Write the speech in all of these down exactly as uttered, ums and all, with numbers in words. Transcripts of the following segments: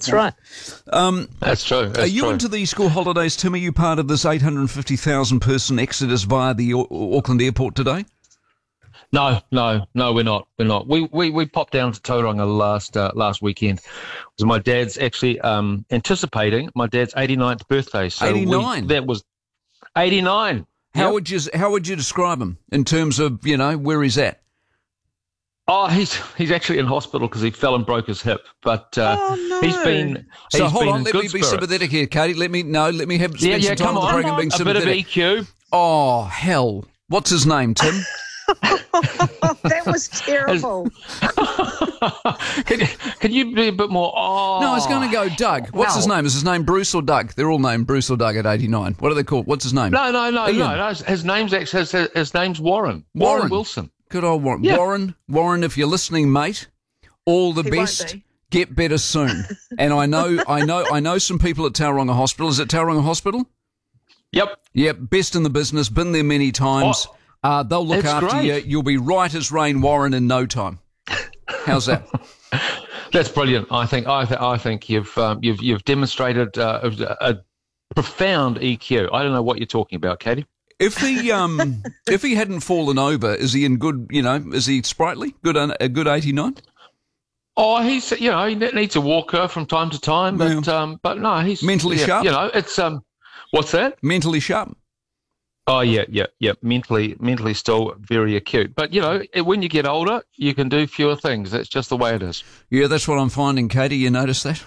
That's right. Um, That's true. That's are you true. into the school holidays, Tim? Are you part of this eight hundred fifty thousand person exodus via the Au- Auckland airport today? No, no, no, we're not. We're not. We we, we popped down to Tauranga last uh, last weekend. It was my dad's actually um, anticipating my dad's eighty-ninth birthday. So eighty-nine? We, that was eighty-nine. How Yep. would you how would you describe him in terms of, you know, where he's at? Oh, he's he's actually in hospital because he fell and broke his hip. But uh, Oh, no. he's been he's So hold been on, in let good me be spirits. sympathetic here, Katie. Let me no, let me have Yeah, spend yeah, some time come on the on. program being A bit of sympathetic. E Q. Oh hell! What's his name, Tim? That was terrible. can, you, can you be a bit more? Oh, No, I was going to go Doug. What's his Wow. name? Is his name Bruce or Doug? They're all named Bruce or Doug at eighty-nine. What are they called? What's his name? No, no, no, Ian. no, no. His, his name's actually his, his name's Warren. Warren. Warren Wilson. Good old Warren. Yeah. Warren, Warren, if you're listening, mate, all the He won't best. be. Get better soon. And I know, I know, I know some people at Tauranga Hospital. Is it Tauranga Hospital? Yep. Yep, best in the business. Been there many times. Oh, uh, they'll look that's after great. you. You'll be right as rain, Warren, in no time. How's that? That's brilliant. I think I, th- I think you've um, you've you've demonstrated uh, a, a profound E Q. I don't know what you're talking about, Katie. If he um if he hadn't fallen over, is he in good? You know, is he sprightly? Good, a good eighty-nine. Oh, he's you know he needs a walker from time to time, but Yeah. um, but no, he's Mentally yeah, sharp? You know, it's um, what's that? Mentally sharp. Oh yeah, yeah, yeah. Mentally, mentally still very acute. But you know, it- when you get older, you can do fewer things. That's just the way it is. Yeah, that's what I'm finding, Katie. You notice that?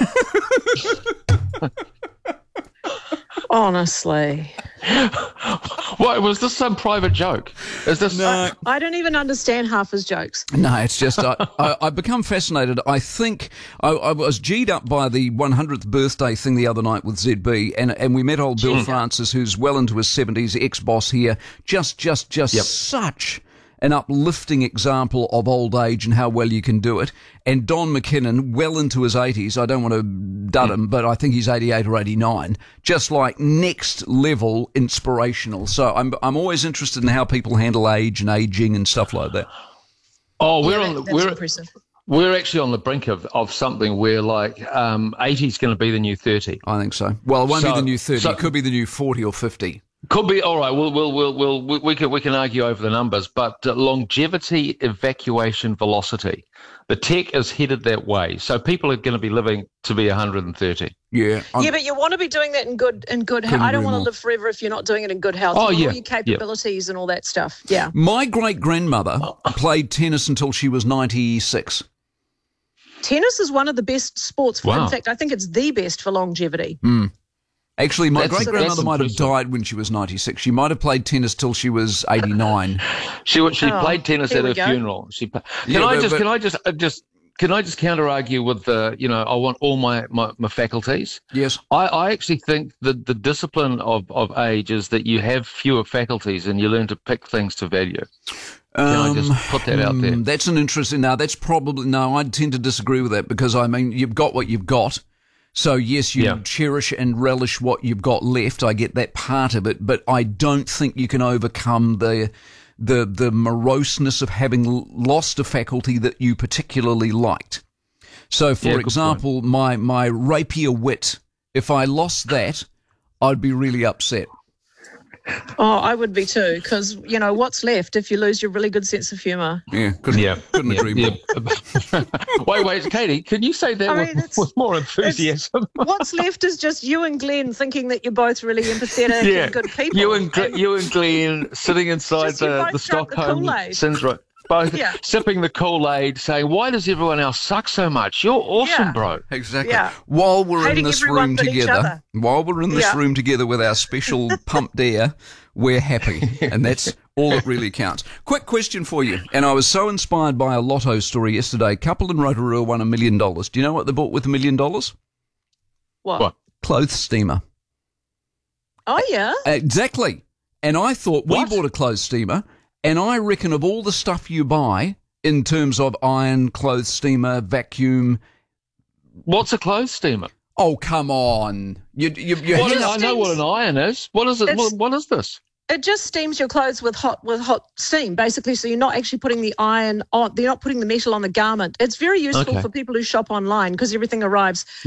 Honestly. What was this? Some private joke? Is this? No. I don't even understand half his jokes. No, it's just I, I, I've become fascinated. I think I, I was G'd up by the one hundredth birthday thing the other night with Z B, and and we met old Bill Francis, who's well into his seventies, ex-boss here. Just, just, just Yep. such an uplifting example of old age and how well you can do it. And Don McKinnon, well into his eighties. I don't want to dud him, but I think he's eighty-eight or eighty-nine. Just like next level inspirational. So I'm I'm always interested in how people handle age and aging and stuff like that. Oh, we're Yeah, on. that- The, that's we're impressive. we're actually on the brink of, of something where like um, eighty is going to be the new thirty. I think so. Well, it won't be So- the new thirty. so- It could be the new forty or fifty. Could be all right. We'll we'll we'll, we'll we, we can we can argue over the numbers, but uh, longevity, evacuation velocity, the tech is headed that way. So people are going to be living to be one hundred thirty. Yeah. I'm- Yeah, but you want to be doing that in good in good health. Couldn't I don't agree want to more. live forever if you're not doing it in good health. Oh, You want yeah, all your capabilities and all that stuff. Yeah. My great-grandmother played tennis until she was ninety-six. Tennis is one of the best sports. For, Wow. In fact, I think it's the best for longevity. Actually, my That's- great-grandmother that's might have impressive. died when she was ninety-six. She might have played tennis till she was eighty-nine. She she Oh, played tennis here at we her go. funeral. She pa- can Yeah, I but- just but- can I just uh, just can I just counter argue with the you know I want all my my, my faculties. Yes. I, I actually think that the discipline of, of age is that you have fewer faculties and you learn to pick things to value. Can I just put that out there? Um, That's an interesting. Now, that's probably no. I tend to disagree with that because I mean you've got what you've got. So yes, you Yeah. cherish and relish what you've got left. I get that part of it, but I don't think you can overcome the the the moroseness of having l- lost a faculty that you particularly liked. So, for Yeah, good example, my my rapier wit. If I lost that, I'd be really upset. Oh, I would be too, because you know what's left if you lose your really good sense of humour. Yeah, couldn't, Yeah, couldn't yeah, agree more. yeah. wait, wait, Katie, can you say that I mean, with, it's- with more enthusiasm? What's left is just you and Glenn thinking that you're both really empathetic Yeah, and good people. you and Gl- you and Glenn sitting inside Just you the, both the drank the Stockholm Kool-Aid. syndrome, both Yeah. sipping the Kool-Aid, saying, "Why does everyone else suck so much? You're awesome, Yeah. bro." Exactly. Yeah. While we're Hating in this everyone room but each together, other. while we're in this Yeah. room together with our special pumped air, we're happy, and that's all that really counts. Quick question for you, and I was so inspired by a lotto story yesterday. A couple in Rotorua won a million dollars. Do you know what they bought with a million dollars? What? What? Clothes steamer. Oh yeah. Exactly. And I thought we What? bought a clothes steamer, and I reckon of all the stuff you buy in terms of iron, clothes steamer, vacuum. What's a clothes steamer? Oh, come on. You, you, you What It is, just I know what an iron is. What is it? It's- What, what is this? It just steams your clothes with hot with hot steam, basically. So you're not actually putting the iron on. They're not putting the metal on the garment. It's very useful Okay. for people who shop online because everything arrives